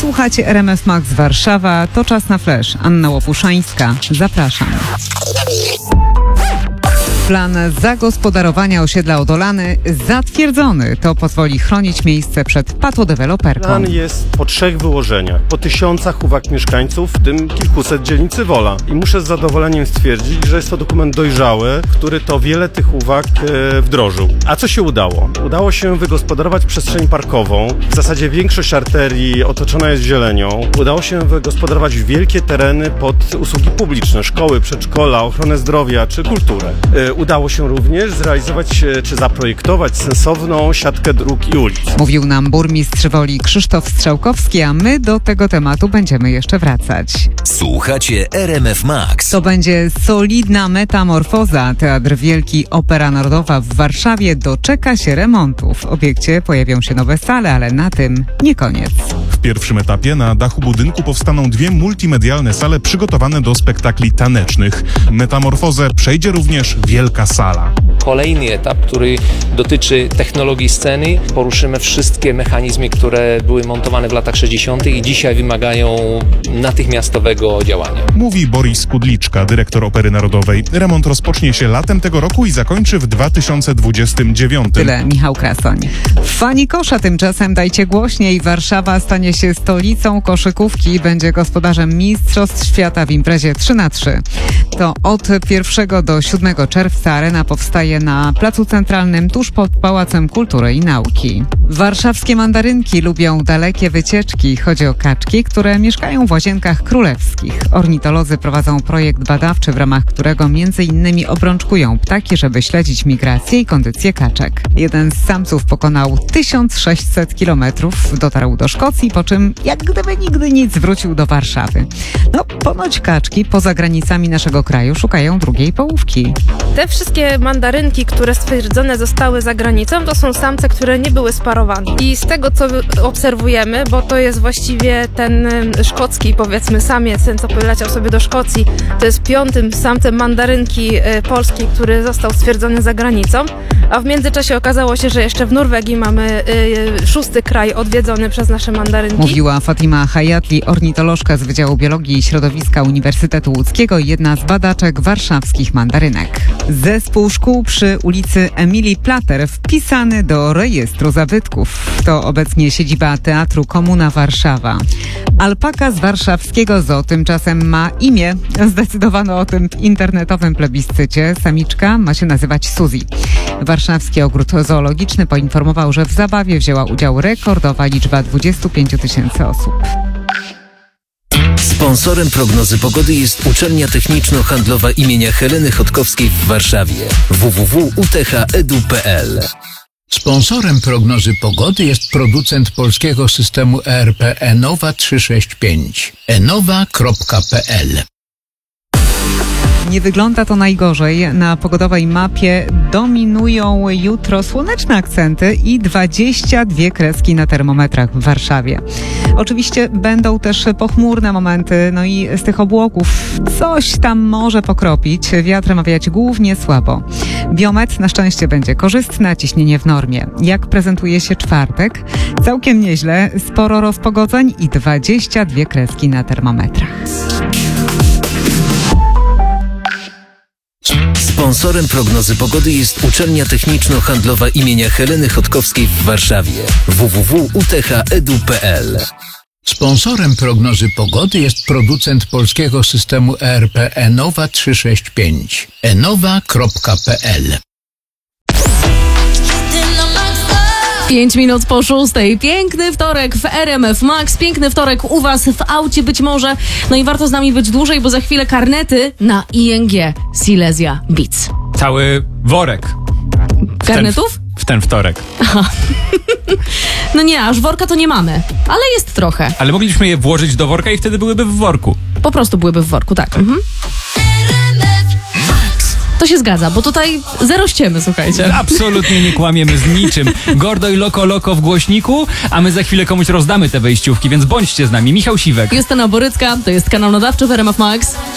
Słuchacie RMF Max Warszawa. To czas na flash. Anna Łopuszańska. Zapraszam. Plan zagospodarowania osiedla Odolany zatwierdzony. To pozwoli chronić miejsce przed patodeweloperką. Plan jest po 3 wyłożeniach, po 1000 uwag mieszkańców, w tym kilkuset dzielnicy Wola. I muszę z zadowoleniem stwierdzić, że jest to dokument dojrzały, który to wiele tych uwag wdrożył. A co się udało? Udało się wygospodarować przestrzeń parkową. W zasadzie większość arterii otoczona jest zielenią. Udało się wygospodarować wielkie tereny pod usługi publiczne, szkoły, przedszkola, ochronę zdrowia czy kulturę. Udało się również zrealizować czy zaprojektować sensowną siatkę dróg i ulic. Mówił nam burmistrz Woli Krzysztof Strzałkowski, a my do tego tematu będziemy jeszcze wracać. Słuchacie RMF Max. To będzie solidna metamorfoza. Teatr Wielki Opera Narodowa w Warszawie doczeka się remontu. W obiekcie pojawią się nowe sale, ale na tym nie koniec. W pierwszym etapie na dachu budynku powstaną 2 multimedialne sale przygotowane do spektakli tanecznych. Metamorfozę przejdzie również wielka sala. Kolejny etap, który dotyczy technologii sceny. Poruszymy wszystkie mechanizmy, które były montowane w latach 60. i dzisiaj wymagają natychmiastowego działania. Mówi Boris Kudliczka, dyrektor Opery Narodowej. Remont rozpocznie się latem tego roku i zakończy w 2029. Tyle Michał Krasoń. Fani kosza tymczasem dajcie głośniej. Warszawa stanie się stolicą koszykówki i będzie gospodarzem Mistrzostw Świata w imprezie 3x3. To od 1 do 7 czerwca arena powstaje na Placu Centralnym tuż pod Pałacem Kultury i Nauki. Warszawskie mandarynki lubią dalekie wycieczki. Chodzi o kaczki, które mieszkają w Łazienkach Królewskich. Ornitolodzy prowadzą projekt badawczy, w ramach którego m.in. obrączkują ptaki, żeby śledzić migrację i kondycję kaczek. Jeden z samców pokonał 1600 kilometrów, dotarł do Szkocji, po czym jak gdyby nigdy nic wrócił do Warszawy. Ponoć kaczki poza granicami naszego kraju szukają drugiej połówki. Te wszystkie mandarynki, które stwierdzone zostały za granicą, to są samce, które nie były sparowane. I z tego, co obserwujemy, bo to jest właściwie ten szkocki, powiedzmy, samiec, ten, co poleciał sobie do Szkocji, to jest 5. samcem mandarynki polskiej, który został stwierdzony za granicą, a w międzyczasie okazało się, że jeszcze w Norwegii mamy 6. kraj odwiedzony przez nasze mandarynki. Mówiła Fatima Hayatli, ornitolożka z Wydziału Biologii i Środowiska Uniwersytetu Łódzkiego i jedna z badaczek warszawskich mandarynek. Zespół szkół przy ulicy Emilii Plater wpisany do rejestru zabytków. To obecnie siedziba Teatru Komuna Warszawa. Alpaka z warszawskiego zoo tymczasem ma imię. Zdecydowano o tym w internetowym plebiscycie. Samiczka ma się nazywać Suzy. Warszawski Ogród Zoologiczny poinformował, że w zabawie wzięła udział rekordowa liczba 25 000 osób. Sponsorem prognozy pogody jest Uczelnia Techniczno-Handlowa imienia Heleny Chodkowskiej w Warszawie. www.utecha.edu.pl. Sponsorem prognozy pogody jest producent polskiego systemu ERP Enowa 365. enowa.pl. Nie wygląda to najgorzej. Na pogodowej mapie dominują jutro słoneczne akcenty i 22 kreski na termometrach w Warszawie. Oczywiście będą też pochmurne momenty, i z tych obłoków coś tam może pokropić. Wiatr ma wiać głównie słabo. Biometr na szczęście będzie korzystny, a ciśnienie w normie. Jak prezentuje się czwartek? Całkiem nieźle. Sporo rozpogodzeń i 22 kreski na termometrach. Sponsorem prognozy pogody jest Uczelnia Techniczno-Handlowa imienia Heleny Chodkowskiej w Warszawie. www.utecha.edu.pl. Sponsorem prognozy pogody jest producent polskiego systemu ERP Enowa 365. enowa.pl. 5 minut po 6. Piękny wtorek w RMF Max, piękny wtorek u Was w aucie być może. I warto z nami być dłużej, bo za chwilę karnety na ING Silesia Beats. Cały worek. Karnetów? W ten wtorek. Aha. Nie, aż worka to nie mamy, ale jest trochę. Ale mogliśmy je włożyć do worka i wtedy byłyby w worku. Po prostu byłyby w worku, tak. To się zgadza, bo tutaj zero ściemy, słuchajcie. Absolutnie nie kłamiemy z niczym. Gordo i loko w głośniku, a my za chwilę komuś rozdamy te wejściówki, więc bądźcie z nami. Michał Siwek. Justyna Borycka, to jest kanał nadawczy w RMF Max.